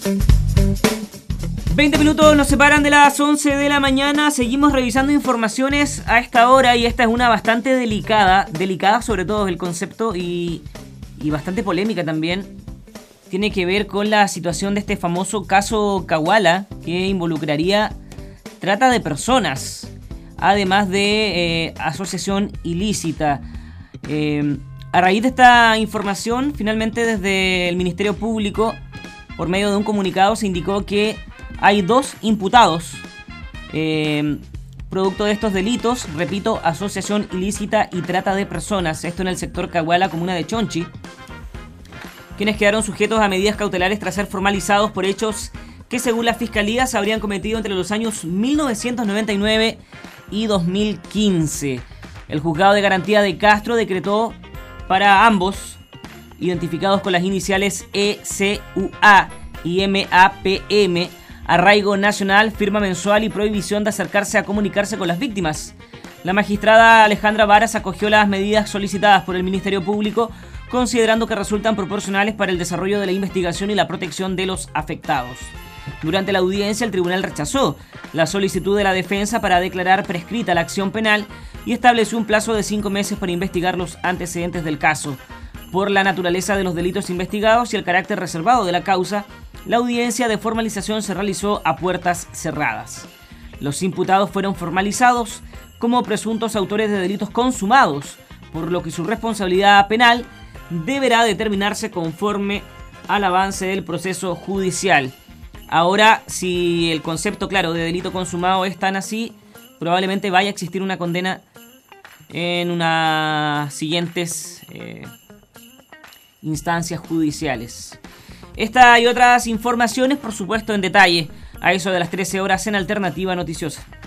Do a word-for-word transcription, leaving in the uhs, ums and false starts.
veinte minutos nos separan de las once de la mañana. Seguimos revisando informaciones a esta hora y esta es una bastante delicada, delicada sobre todo el concepto y, y bastante polémica también. Tiene que ver con la situación de este famoso caso Kawala, que involucraría trata de personas, además de eh, asociación ilícita. Eh, a raíz de esta información, finalmente desde el Ministerio Público, por medio de un comunicado, se indicó que hay dos imputados eh, producto de estos delitos, repito, asociación ilícita y trata de personas, esto en el sector Kawala, comuna de Chonchi, quienes quedaron sujetos a medidas cautelares tras ser formalizados por hechos que según la Fiscalía se habrían cometido entre los años mil novecientos noventa y nueve y dos mil quince. El Juzgado de Garantía de Castro decretó para ambos, identificados con las iniciales E C U A y M A P M, arraigo nacional, firma mensual y prohibición de acercarse a comunicarse con las víctimas. La magistrada Alejandra Varas acogió las medidas solicitadas por el Ministerio Público, considerando que resultan proporcionales para el desarrollo de la investigación y la protección de los afectados. Durante la audiencia, el tribunal rechazó la solicitud de la defensa para declarar prescrita la acción penal y estableció un plazo de cinco meses para investigar los antecedentes del caso. Por la naturaleza de los delitos investigados y el carácter reservado de la causa, la audiencia de formalización se realizó a puertas cerradas. Los imputados fueron formalizados como presuntos autores de delitos consumados, por lo que su responsabilidad penal deberá determinarse conforme al avance del proceso judicial. Ahora, si el concepto, claro, de delito consumado es tan así, probablemente vaya a existir una condena en unas siguientes eh, instancias judiciales. Esta y otras informaciones, por supuesto, en detalle, a eso de las trece horas en Alternativa Noticiosa.